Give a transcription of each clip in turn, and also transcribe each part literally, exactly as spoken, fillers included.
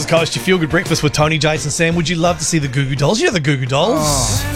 Coast, your feel-good breakfast with Tony, Jason, Sam. Would you love to see the Goo Goo Dolls? You know the Goo Goo Dolls. Oh.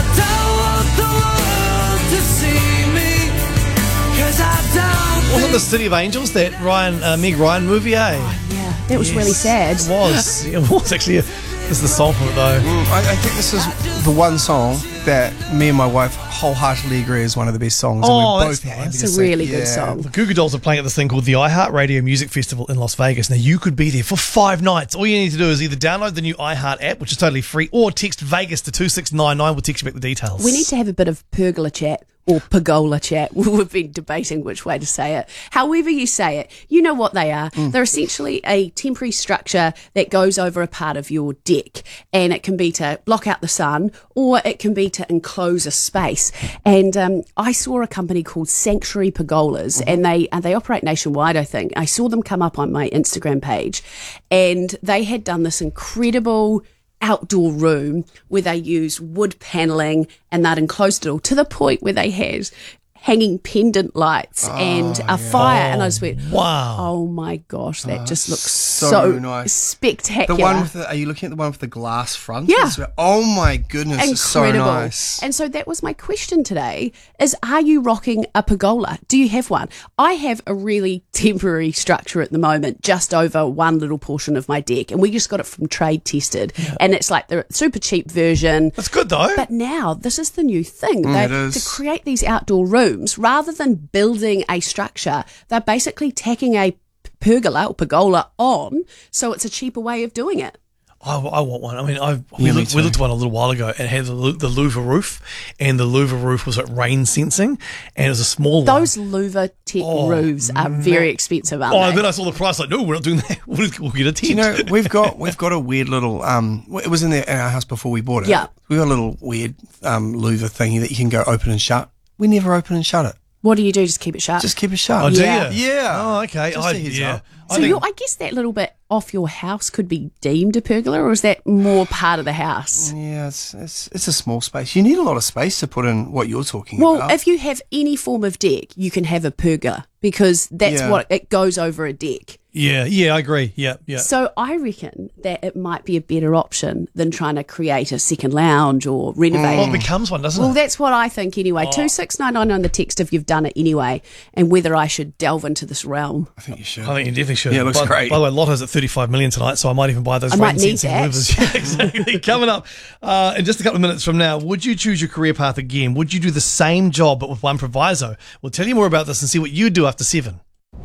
Wasn't the City of Angels that Ryan, uh, Meg Ryan movie, eh? Oh, yeah, that was Yes, really sad. It was. It was actually. A, this is the song from it, though. Mm, I, I think this is the one song that me and my wife wholeheartedly agree is one of the best songs. Oh, and we're that's both nice. happy It's to a sing. really good Yeah. song. The Goo Goo Dolls are playing at this thing called the iHeartRadio Music Festival in Las Vegas. Now, you could be there for five nights. All you need to do is either download the new iHeart app, which is totally free, or text Vegas to two six nine nine. We'll text you back the details. We need to have a bit of pergola chat or pergola chat. We've been debating which way to say it. However you say it, you know what they are. Mm. They're essentially a temporary structure that goes over a part of your deck, and it can be to block out the sun or it can be to enclose a space. And um, I saw a company called Sanctuary Pergolas, Mm-hmm. and they and they operate nationwide, I think. I saw them come up on my Instagram page, and they had done this incredible outdoor room where they use wood paneling, and they'd enclosed it all to the point where they had hanging pendant lights and a fire. And I just went, wow. oh my gosh, that just looks so so, nice. spectacular. The one with the, are you looking at the one with the glass front? Yeah. It's- Oh my goodness, it's so Incredible. nice. And so that was my question today is, are you rocking a pergola? Do you have one? I have a really temporary structure at the moment, just over one little portion of my deck, and we just got it from Trade Tested. And it's like the super cheap version. That's good, though. But now this is the new thing. Mm, They, it is. to create these outdoor rooms, rather than building a structure, they're basically tacking a pergola or pergola on, so it's a cheaper way of doing it. I, I want one. I mean, I we, Yeah, me looked, we too. looked at one a little while ago, and it had the, lu- the louver roof, and the louver roof was at rain sensing, and it was a small one. Those louver tech Oh, roofs are very expensive, aren't Oh, they? and then I saw the price. Like, no, we're not doing that. We'll, we'll get a tent. Do you know we've got we've got a weird little um it was in, the, in our house before we bought it. Yeah. We got a little weird um louver thingy that you can go open and shut. We never open and shut it. What do you do? Just keep it shut? Just keep it shut. Oh, do Yeah. you? Yeah. Oh, okay. Just I, a heads yeah. up. I so think- you're, I guess that little bit off your house could be deemed a pergola, or is that more part of the house? Yeah, it's, it's it's a small space. You need a lot of space to put in what you're talking Well, about. if you have any form of deck, you can have a pergola because that's Yeah. what it goes over a deck. yeah, yeah, I agree. Yeah, yeah. So I reckon that it might be a better option than trying to create a second lounge or renovate. Well, it becomes one, doesn't Well, it? that's what I think anyway. Two six nine nine on the text if you've done it anyway, and whether I should delve into this realm. I think you should. I think you definitely should. Yeah, it looks by, great. By the way, Lotto's at thirty-five million tonight, so I might even buy those I might need rain-sensing that. louvers. Yeah, exactly. Coming up uh, in just a couple of minutes from now, would you choose your career path again? Would you do the same job but with one proviso? We'll tell you more about this and see what you do after seven.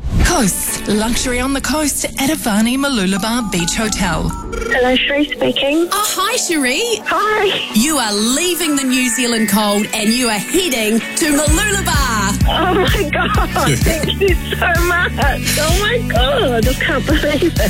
Coast. Luxury on the coast at Avani Malulabar Beach Hotel. Hello, Sheree speaking. Oh, hi, Cherie. Hi. You are leaving the New Zealand cold and you are heading to Malulabar. Oh my God. Thank you so much. Oh my God. I just can't believe it.